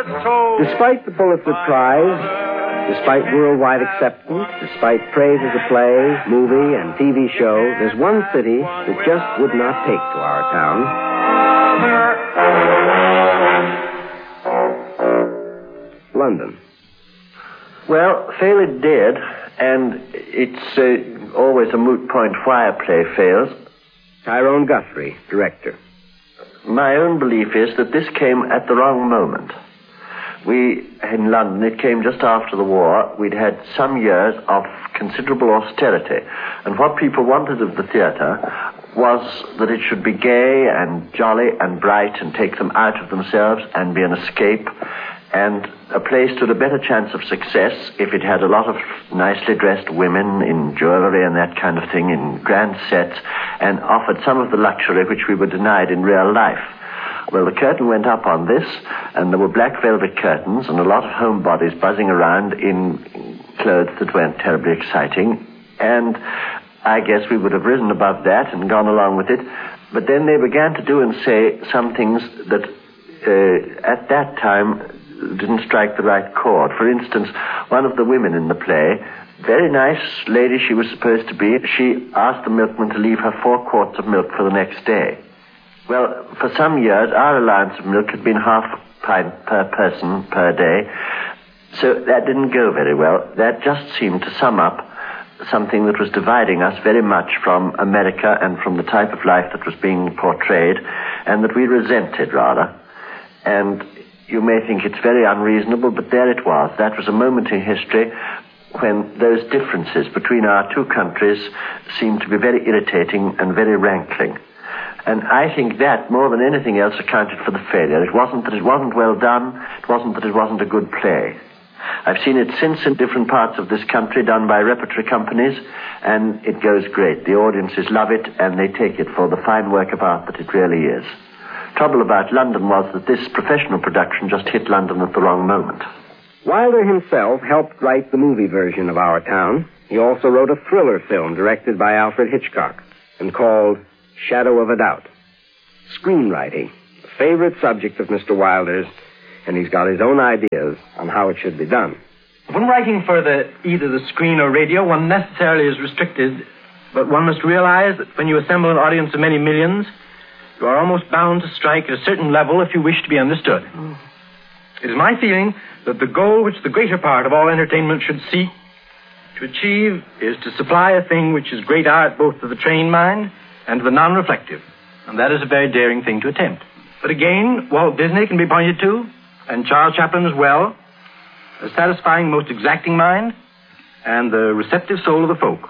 Despite the Pulitzer Prize, despite worldwide acceptance, despite praise as a play, movie, and TV show, there's one city that just would not take to our town. London. Well, fail it did, and it's always a moot point why a play fails. Tyrone Guthrie, director. My own belief is that this came at the wrong moment. In London, it came just after the war. We'd had some years of considerable austerity, and what people wanted of the theatre was that it should be gay and jolly and bright and take them out of themselves and be an escape. And a play stood a better chance of success if it had a lot of nicely dressed women in jewelry and that kind of thing, in grand sets, and offered some of the luxury which we were denied in real life. Well, the curtain went up on this, and there were black velvet curtains and a lot of homebodies buzzing around in clothes that weren't terribly exciting. And I guess we would have risen above that and gone along with it. But then they began to do and say some things that at that time didn't strike the right chord. For instance, one of the women in the play, very nice lady she was supposed to be, she asked the milkman to leave her 4 quarts of milk for the next day. Well, for some years, our allowance of milk had been half a pint per person per day, so that didn't go very well. That just seemed to sum up something that was dividing us very much from America and from the type of life that was being portrayed, and that we resented, rather. And you may think it's very unreasonable, but there it was. That was a moment in history when those differences between our two countries seemed to be very irritating and very rankling. And I think that, more than anything else, accounted for the failure. It wasn't that it wasn't well done. It wasn't that it wasn't a good play. I've seen it since in different parts of this country, done by repertory companies, and it goes great. The audiences love it, and they take it for the fine work of art that it really is. Trouble about London was that this professional production just hit London at the wrong moment. Wilder himself helped write the movie version of Our Town. He also wrote a thriller film directed by Alfred Hitchcock and called Shadow of a Doubt. Screenwriting, a favorite subject of Mr. Wilder's, and he's got his own ideas on how it should be done. When writing for either the screen or radio, one necessarily is restricted, but one must realize that when you assemble an audience of many millions, you are almost bound to strike at a certain level if you wish to be understood. It is my feeling that the goal which the greater part of all entertainment should seek to achieve is to supply a thing which is great art both to the trained mind and to the non-reflective. And that is a very daring thing to attempt. But again, Walt Disney can be pointed to, and Charles Chaplin as well, as satisfying most exacting mind and the receptive soul of the folk.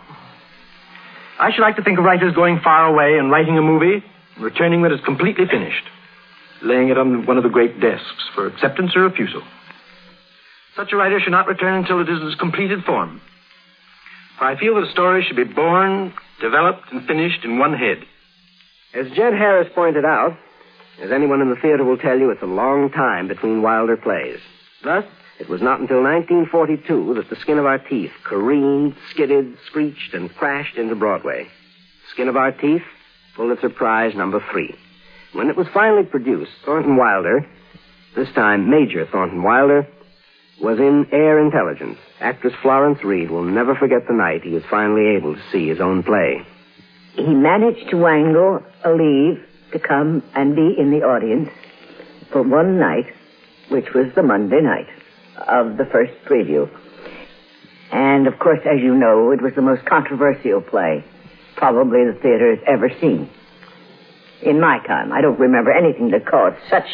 I should like to think of writers going far away and writing a movie, returning when it's completely finished, laying it on one of the great desks for acceptance or refusal. Such a writer should not return until it is in its completed form. For I feel that a story should be born, developed, and finished in one head. As Jed Harris pointed out, as anyone in the theater will tell you, it's a long time between Wilder plays. Thus, it was not until 1942 that The Skin of Our Teeth careened, skidded, screeched, and crashed into Broadway. Skin of Our Teeth, Pulitzer Prize number 3. When it was finally produced, Thornton Wilder, this time Major Thornton Wilder, was in Air Intelligence. Actress Florence Reed will never forget the night he was finally able to see his own play. He managed to wangle a leave to come and be in the audience for one night, which was the Monday night of the first preview. And, of course, as you know, it was the most controversial play probably the theater has ever seen. In my time, I don't remember anything that caused such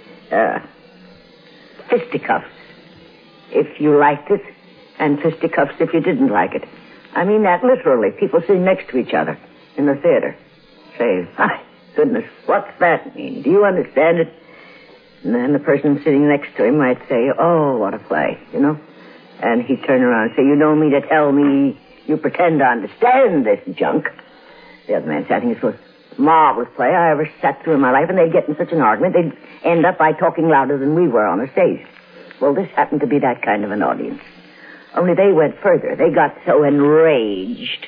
fisticuffs if you liked it, and fisticuffs if you didn't like it. I mean that literally. People sitting next to each other in the theater say, my goodness, what's that mean? Do you understand it? And then the person sitting next to him might say, oh, what a play, you know? And he'd turn around and say, you don't mean to tell me you pretend to understand this junk? The other man sat, it was a marvelous play I ever sat through in my life, and they'd get in such an argument, they'd end up by talking louder than we were on the stage. Well, this happened to be that kind of an audience. Only they went further. They got so enraged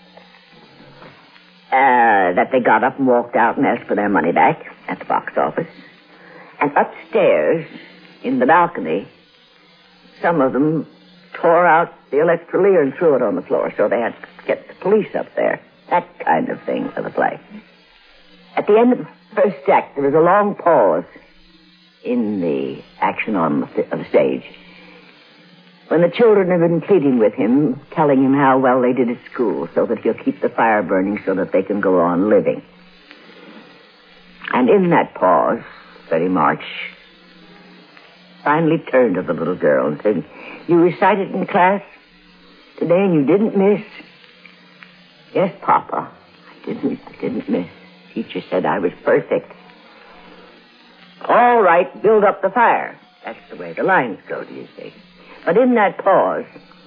that they got up and walked out and asked for their money back at the box office. And upstairs, in the balcony, some of them tore out the electrolyre and threw it on the floor, so they had to get the police up there. That kind of thing for the play. At the end of the first act, there was a long pause in the action on the stage, when the children have been pleading with him, telling him how well they did at school, so that he'll keep the fire burning so that they can go on living. And in that pause, Freddie March finally turned to the little girl and said, "You recited in class today and you didn't miss?" "Yes, Papa, I didn't miss. Teacher said I was perfect." "All right, build up the fire." That's the way the lines go, do you see? But in that pause,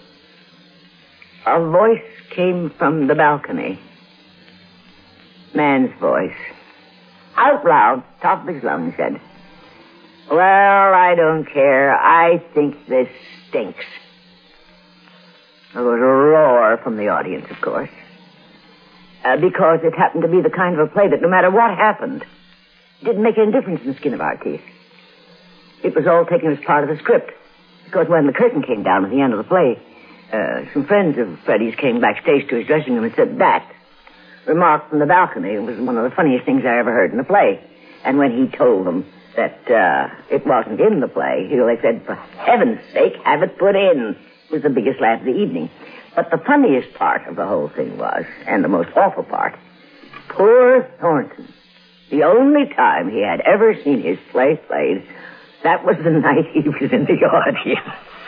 a voice came from the balcony. Man's voice. Out loud, top of his lungs, said, "Well, I don't care. I think this stinks." There was a roar from the audience, of course, because it happened to be the kind of a play that no matter what happened, it didn't make any difference in the skin of our teeth. It was all taken as part of the script. Because when the curtain came down at the end of the play, some friends of Freddie's came backstage to his dressing room and said, "That remark from the balcony was one of the funniest things I ever heard in the play." And when he told them that it wasn't in the play, they said, "For heaven's sake, have it put in." It was the biggest laugh of the evening. But the funniest part of the whole thing was, and the most awful part, poor Thornton, the only time he had ever seen his play played, that was the night he was in the audience.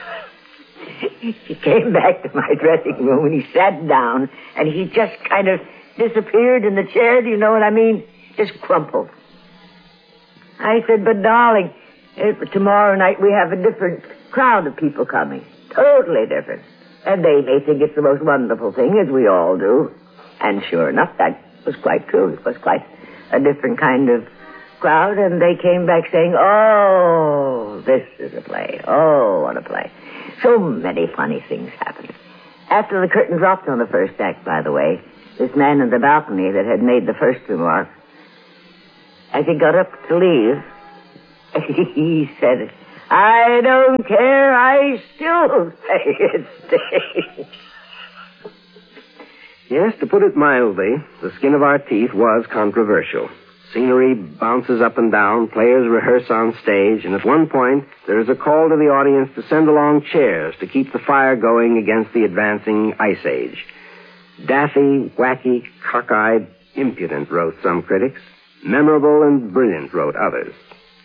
He came back to my dressing room and he sat down and he just kind of disappeared in the chair. Do you know what I mean? Just crumpled. I said, "But darling, tomorrow night we have a different crowd of people coming. Totally different. And they may think it's the most wonderful thing, as we all do." And sure enough, that was quite true. It was quite a different kind of crowd, and they came back saying, "Oh, this is a play. Oh, what a play." So many funny things happened. After the curtain dropped on the first act, by the way, this man in the balcony that had made the first remark, as he got up to leave, he said, "I don't care, I still say it stinks." Yes, to put it mildly, The Skin of Our Teeth was controversial. Scenery bounces up and down, players rehearse on stage, and at one point there is a call to the audience to send along chairs to keep the fire going against the advancing ice age. Daffy, wacky, cockeyed, impudent, wrote some critics. Memorable and brilliant, wrote others.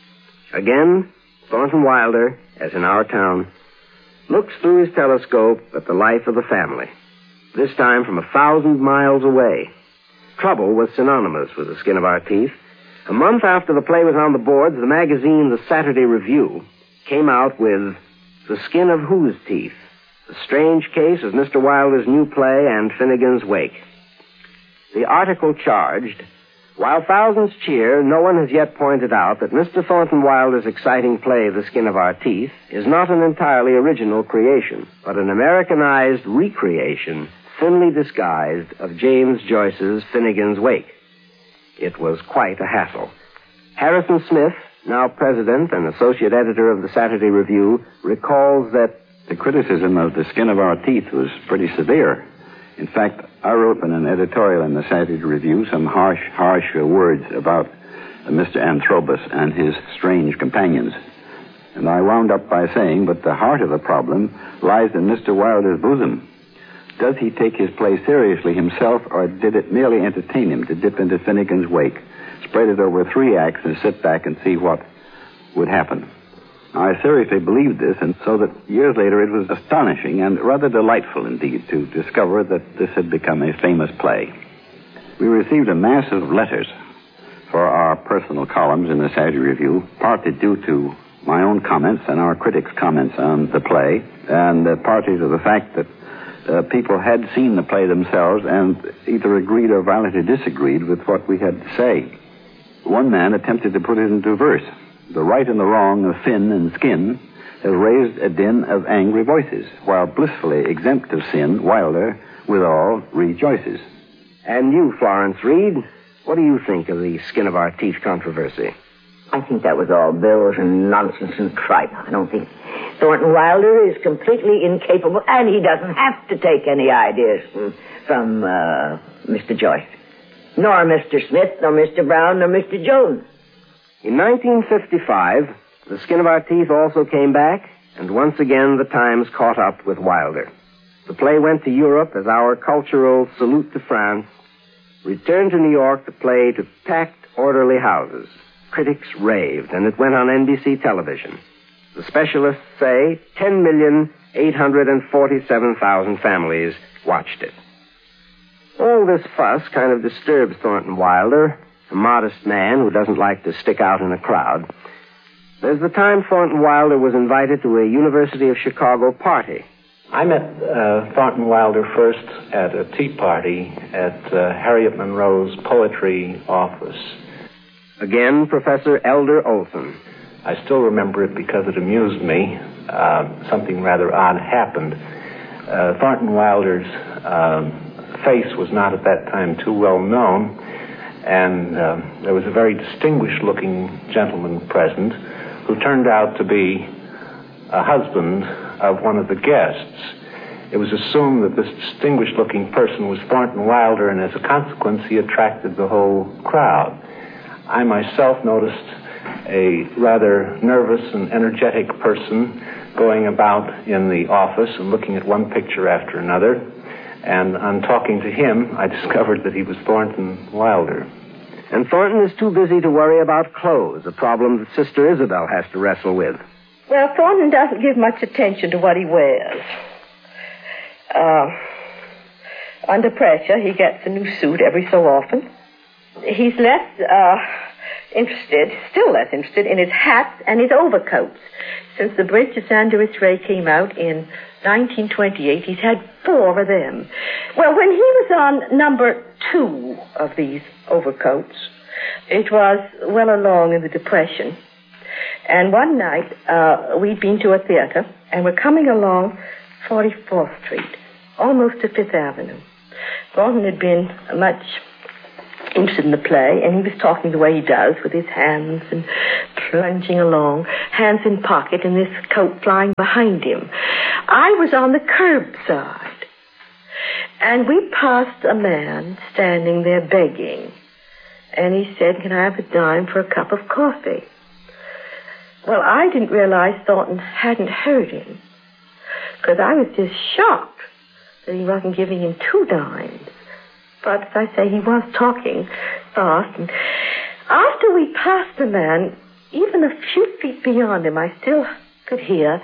Again, Thornton Wilder, as in our town, looks through his telescope at the life of the family, this time from 1,000 miles away. Trouble was synonymous with The Skin of Our Teeth. A month after the play was on the boards, the magazine The Saturday Review came out with The Skin of Whose Teeth? A Strange Case of Mr. Wilder's New Play and Finnegan's Wake. The article charged, "While thousands cheer, no one has yet pointed out that Mr. Thornton Wilder's exciting play, The Skin of Our Teeth, is not an entirely original creation, but an Americanized recreation, thinly disguised, of James Joyce's Finnegan's Wake." It was quite a hassle. Harrison Smith, now president and associate editor of the Saturday Review, recalls that the criticism of The Skin of Our Teeth was pretty severe. In fact, I wrote in an editorial in the Saturday Review some harsh words about Mr. Anthrobus and his strange companions. And I wound up by saying, but the heart of the problem lies in Mr. Wilder's bosom. Does he take his play seriously himself, or did it merely entertain him to dip into Finnegan's Wake, spread it over 3 acts, and sit back and see what would happen? I seriously believed this, and so that years later it was astonishing and rather delightful indeed to discover that this had become a famous play. We received a mass of letters for our personal columns in the Saturday Review, partly due to my own comments and our critics' comments on the play, and partly to the fact that people had seen the play themselves and either agreed or violently disagreed with what we had to say. One man attempted to put it into verse. "The right and the wrong of Finn and Skin has raised a din of angry voices, while blissfully exempt of sin, Wilder, withal, rejoices." And you, Florence Reed, what do you think of the Skin of Our Teeth controversy? I think that was all bills and nonsense and tripe. I don't think Thornton Wilder is completely incapable, and he doesn't have to take any ideas from Mr. Joyce, nor Mr. Smith, nor Mr. Brown, nor Mr. Jones. In 1955, The Skin of Our Teeth also came back, and once again the Times caught up with Wilder. The play went to Europe as our cultural salute to France, returned to New York, the play to packed, orderly houses. Critics raved, and it went on NBC television. The specialists say 10,847,000 families watched it. All this fuss kind of disturbs Thornton Wilder, a modest man who doesn't like to stick out in a crowd. There's the time Thornton Wilder was invited to a University of Chicago party. I met Thornton Wilder first at a tea party at Harriet Monroe's poetry office. Again, Professor Elder Olson. I still remember it because it amused me. Something rather odd happened. Thornton Wilder's face was not at that time too well known, and there was a very distinguished-looking gentleman present who turned out to be a husband of one of the guests. It was assumed that this distinguished-looking person was Thornton Wilder, and as a consequence, he attracted the whole crowd. I myself noticed a rather nervous and energetic person going about in the office and looking at one picture after another. And on talking to him, I discovered that he was Thornton Wilder. And Thornton is too busy to worry about clothes, a problem that Sister Isabel has to wrestle with. Well, Thornton doesn't give much attention to what he wears. Under pressure, he gets a new suit every so often. He's still less interested in his hats and his overcoats. Since The Bridge to San Luis Rey came out in 1928, he's had 4 of them. Well, when he was on number 2 of these overcoats, it was well along in the Depression. And one night, we'd been to a theater, and we're coming along 44th Street, almost to 5th Avenue. Thornton had been much interested in the play, and he was talking the way he does, with his hands and plunging along, hands in pocket, and this coat flying behind him. I was on the curbside, and we passed a man standing there begging, and he said, "Can I have a dime for a cup of coffee?" Well, I didn't realize Thornton hadn't heard him, because I was just shocked that he wasn't giving him 2 dimes. But, as I say, he was talking fast. And after we passed the man, even a few feet beyond him, I still could hear.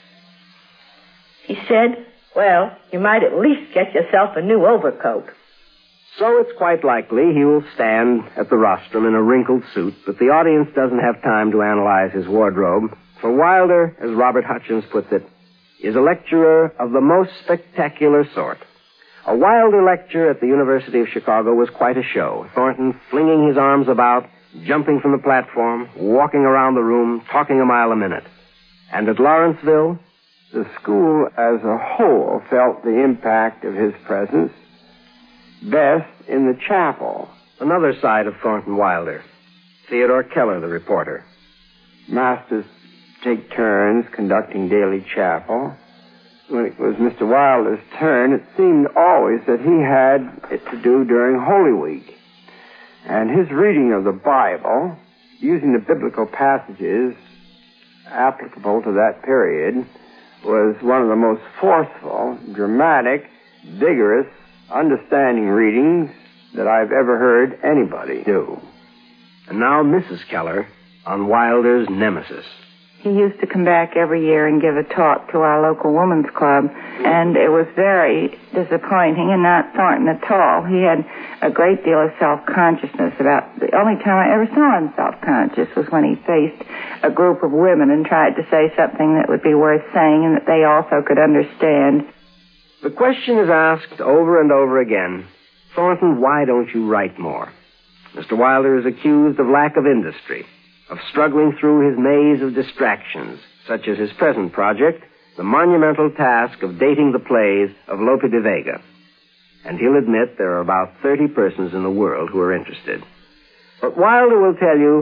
He said, "Well, you might at least get yourself a new overcoat." So it's quite likely he will stand at the rostrum in a wrinkled suit, but the audience doesn't have time to analyze his wardrobe. For Wilder, as Robert Hutchins puts it, is a lecturer of the most spectacular sort. A Wilder lecture at the University of Chicago was quite a show. Thornton flinging his arms about, jumping from the platform, walking around the room, talking a mile a minute. And at Lawrenceville, the school as a whole felt the impact of his presence best in the chapel. Another side of Thornton Wilder. Theodore Keller, the reporter. Masters take turns conducting daily chapel. When it was Mr. Wilder's turn, it seemed always that he had it to do during Holy Week. And his reading of the Bible, using the biblical passages applicable to that period, was one of the most forceful, dramatic, vigorous, understanding readings that I've ever heard anybody do. And now Mrs. Keller on Wilder's nemesis. He used to come back every year and give a talk to our local women's club, and it was very disappointing, and not Thornton at all. He had a great deal of self-consciousness. About the only time I ever saw him self-conscious was when he faced a group of women and tried to say something that would be worth saying and that they also could understand. The question is asked over and over again, "Thornton, why don't you write more?" Mr. Wilder is accused of lack of industry, of struggling through his maze of distractions, such as his present project, the monumental task of dating the plays of Lope de Vega. And he'll admit there are about 30 persons in the world who are interested. But Wilder will tell you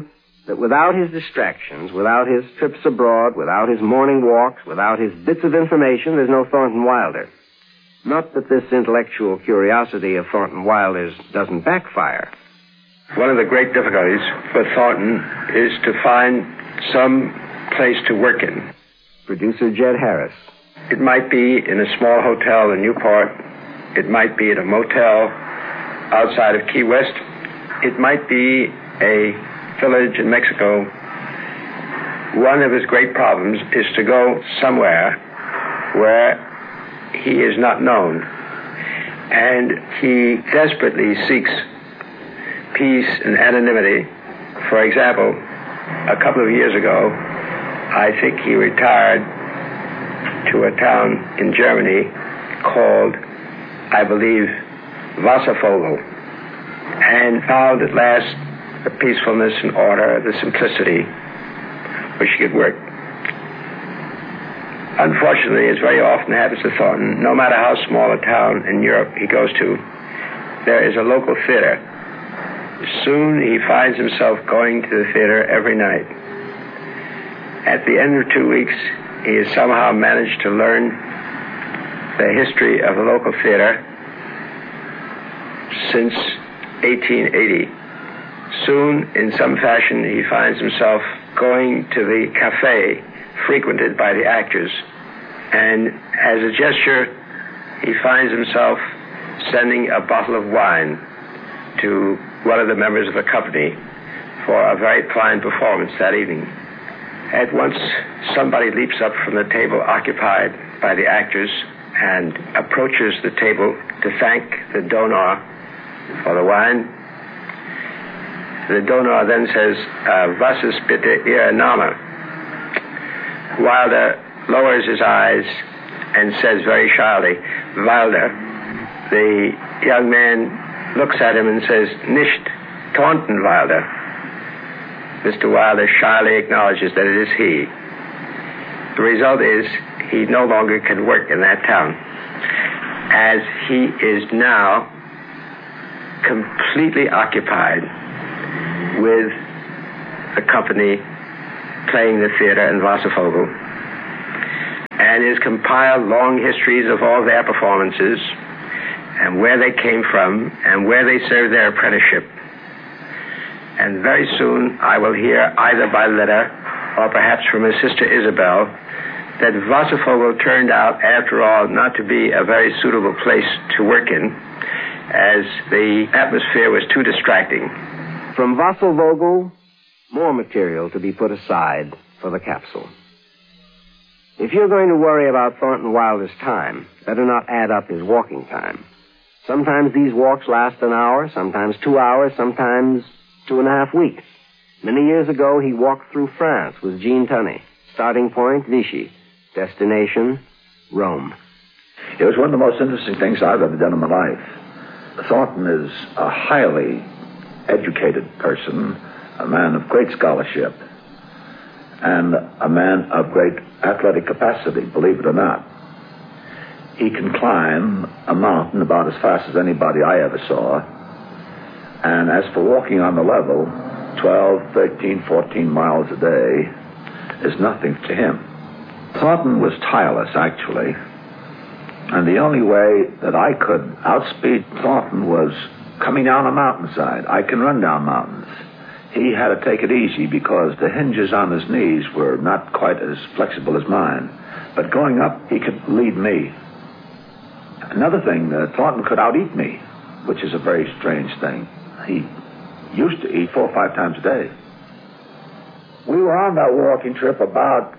that without his distractions, without his trips abroad, without his morning walks, without his bits of information, there's no Thornton Wilder. Not that this intellectual curiosity of Thornton Wilder's doesn't backfire. One of the great difficulties for Thornton is to find some place to work in. Producer Jed Harris. It might be in a small hotel in Newport. It might be at a motel outside of Key West. It might be a village in Mexico. One of his great problems is to go somewhere where he is not known. And he desperately seeks peace and anonymity. For example, a couple of years ago, I think he retired to a town in Germany called, I believe, Wasservogel, and found at last the peacefulness and order, the simplicity which he could work. Unfortunately, as very often happens to Thornton, no matter how small a town in Europe he goes to, there is a local theater. Soon he finds himself going to the theater every night. At the end of 2 weeks, he has somehow managed to learn the history of the local theater since 1880. Soon, in some fashion, he finds himself going to the cafe frequented by the actors, and as a gesture, he finds himself sending a bottle of wine to one of the members of the company for a very fine performance that evening. At once, somebody leaps up from the table occupied by the actors and approaches the table to thank the donor for the wine. The donor then says, "Was ist bitte Ihr Name?" Wilder lowers his eyes and says very shyly, "Wilder." The young man looks at him and says, "Nicht Thornton Wilder." Mr. Wilder shyly acknowledges that it is he. The result is he no longer can work in that town, as he is now completely occupied with the company playing the theater in Wasservogel, and has compiled long histories of all their performances and where they came from and where they served their apprenticeship. And very soon I will hear, either by letter or perhaps from his sister Isabel, that Wasservogel turned out, after all, not to be a very suitable place to work in, as the atmosphere was too distracting. From Wasservogel, more material to be put aside for the capsule. If you're going to worry about Thornton Wilder's time, better not add up his walking time. Sometimes these walks last an hour, sometimes 2 hours, sometimes 2.5 weeks. Many years ago, he walked through France with Jean Tunney. Starting point, Vichy. Destination, Rome. It was one of the most interesting things I've ever done in my life. Thornton is a highly educated person, a man of great scholarship, and a man of great athletic capacity, believe it or not. He can climb a mountain about as fast as anybody I ever saw. And as for walking on the level, 12, 13, 14 miles a day is nothing to him. Thornton was tireless, actually. And the only way that I could outspeed Thornton was coming down a mountainside. I can run down mountains. He had to take it easy because the hinges on his knees were not quite as flexible as mine. But going up, he could lead me. Another thing, Thornton could out-eat me, which is a very strange thing. He used to eat 4 or 5 times a day. We were on that walking trip about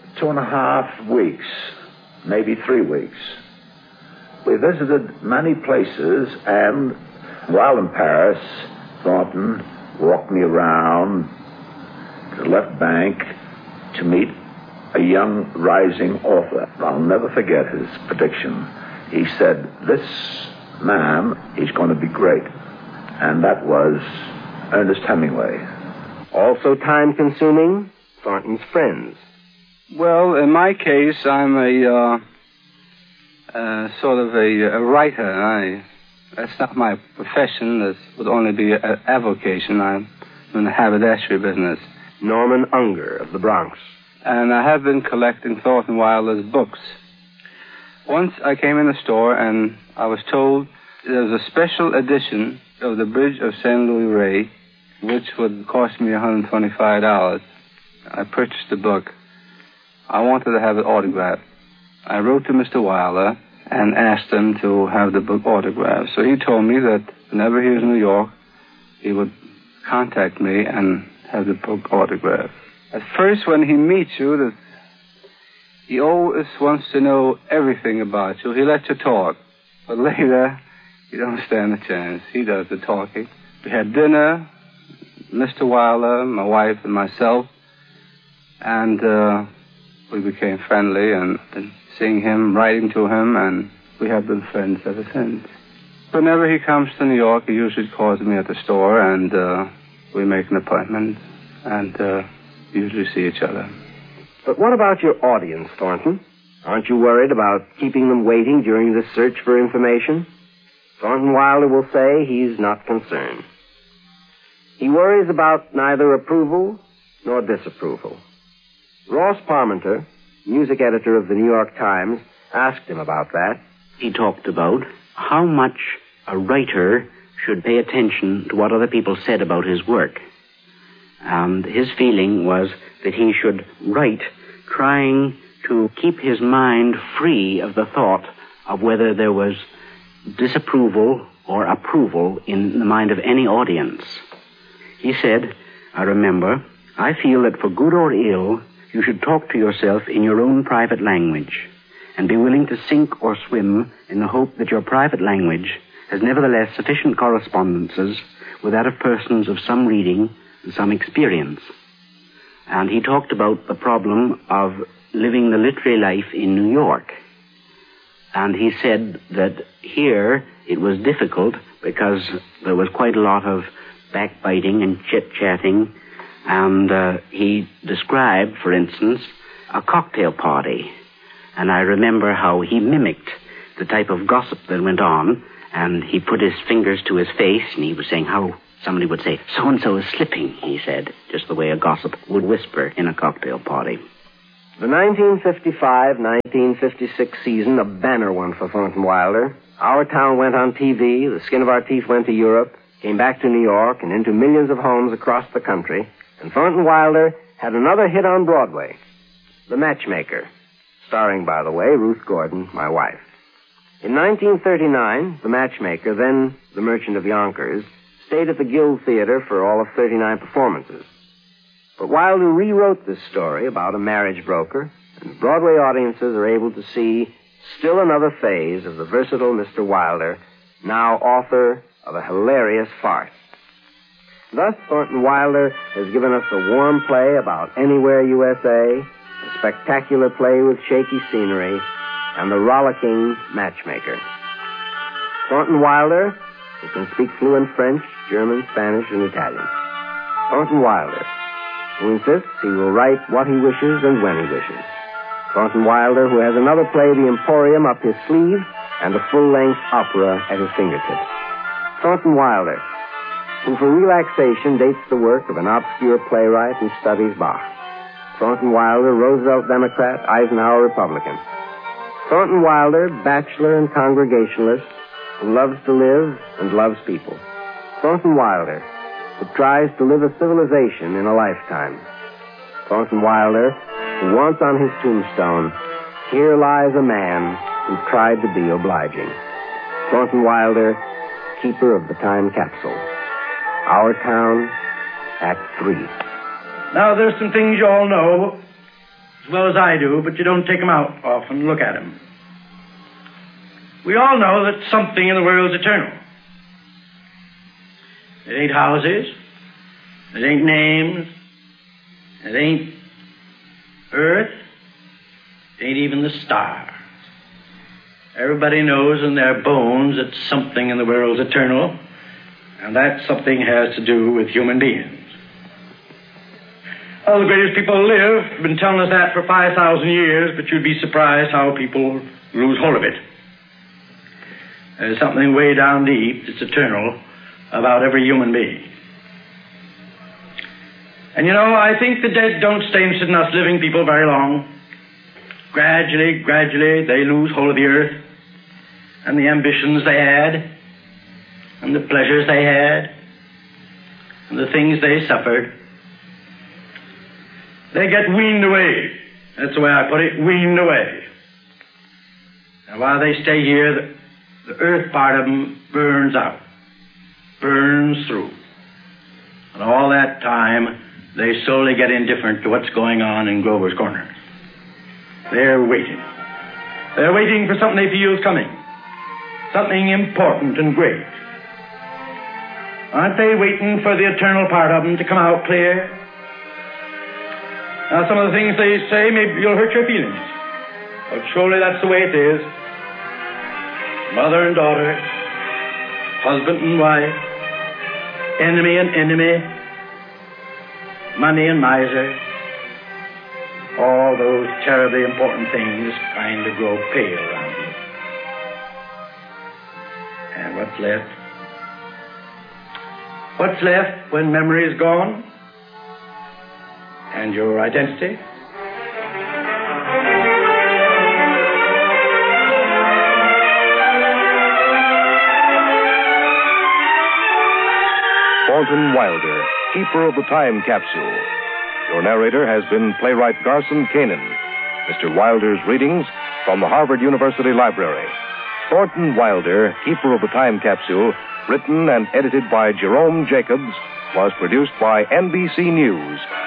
2.5 weeks, maybe 3 weeks. We visited many places, and while in Paris, Thornton walked me around to the left bank to meet a young rising author. I'll never forget his prediction. He said, "This man is going to be great." And that was Ernest Hemingway. Also time-consuming, Thornton's friends. Well, in my case, I'm a sort of a writer. That's not my profession. That would only be a vocation. I'm in the haberdashery business. Norman Unger of the Bronx. And I have been collecting Thornton Wilder's books. Once I came in the store and I was told there was a special edition of The Bridge of St. Louis Ray, which would cost me $125. I purchased the book. I wanted to have it autographed. I wrote to Mr. Wilder and asked him to have the book autographed. So he told me that whenever he was in New York, he would contact me and have the book autographed. At first, when he meets you, he always wants to know everything about you. He lets you talk. But later, you don't stand a chance. He does the talking. We had dinner, Mr. Wilder, my wife, and myself, and we became friendly, and seeing him, writing to him, and we have been friends ever since. Whenever he comes to New York, he usually calls me at the store, and we make an appointment, and usually see each other. But what about your audience, Thornton? Aren't you worried about keeping them waiting during this search for information? Thornton Wilder will say he's not concerned. He worries about neither approval nor disapproval. Ross Parmenter, music editor of the New York Times, asked him about that. He talked about how much a writer should pay attention to what other people said about his work. And his feeling was that he should write trying to keep his mind free of the thought of whether there was disapproval or approval in the mind of any audience. He said, I remember, I feel that for good or ill, you should talk to yourself in your own private language and be willing to sink or swim in the hope that your private language has nevertheless sufficient correspondences with that of persons of some reading and some experience. And he talked about the problem of living the literary life in New York. And he said that here it was difficult because there was quite a lot of backbiting and chit-chatting. And he described, for instance, a cocktail party. And I remember how he mimicked the type of gossip that went on, and he put his fingers to his face, and he was saying how somebody would say, so-and-so is slipping, he said, just the way a gossip would whisper in a cocktail party. The 1955-1956 season, a banner one for Thornton Wilder. Our Town went on TV, The Skin of Our Teeth went to Europe, came back to New York, and into millions of homes across the country. And Thornton Wilder had another hit on Broadway, The Matchmaker, starring, by the way, Ruth Gordon, my wife. In 1939, The Matchmaker, then The Merchant of Yonkers, stayed at the Guild Theater for all of 39 performances. But Wilder rewrote this story about a marriage broker, and Broadway audiences are able to see still another phase of the versatile Mr. Wilder, now author of a hilarious farce. Thus, Thornton Wilder has given us a warm play about Anywhere, USA, a spectacular play with shaky scenery, and the rollicking Matchmaker. Thornton Wilder, who can speak fluent French, German, Spanish, and Italian. Thornton Wilder, who insists he will write what he wishes and when he wishes. Thornton Wilder, who has another play, The Emporium, up his sleeve, and a full-length opera at his fingertips. Thornton Wilder, who for relaxation dates the work of an obscure playwright and studies Bach. Thornton Wilder, Roosevelt Democrat, Eisenhower Republican. Thornton Wilder, bachelor and congregationalist, who loves to live and loves people. Thornton Wilder, who tries to live a civilization in a lifetime. Thornton Wilder, who wants on his tombstone, here lies a man who tried to be obliging. Thornton Wilder, keeper of the time capsule. Our Town, Act 3. Now, there's some things you all know as well as I do, but you don't take them out often and look at them. We all know that something in the world is eternal. It ain't houses. It ain't names. It ain't earth. It ain't even the stars. Everybody knows in their bones that something in the world is eternal, and that something has to do with human beings. All the greatest people live have been telling us that for 5,000 years, but you'd be surprised how people lose hold of it. There's something way down deep that's eternal about every human being. And you know, I think the dead don't stay interested in us living people very long. Gradually, they lose hold of the earth and the ambitions they had and the pleasures they had and the things they suffered. They get weaned away. That's the way I put it, weaned away. And while they stay here, the earth part of them burns out, burns through. And all that time, they slowly get indifferent to what's going on in Grover's Corner. They're waiting. They're waiting for something they feel is coming. Something important and great. Aren't they waiting for the eternal part of them to come out clear? Now, some of the things they say, maybe you'll hurt your feelings. But surely that's the way it is. Mother and daughter, husband and wife, enemy and enemy, money and miser. All those terribly important things kind of grow pale around you. And what's left? What's left when memory is gone? And your identity? Thornton Wilder, keeper of the time capsule. Your narrator has been playwright Garson Kanin. Mr. Wilder's readings from the Harvard University Library. Thornton Wilder, keeper of the time capsule, written and edited by Jerome Jacobs, was produced by NBC News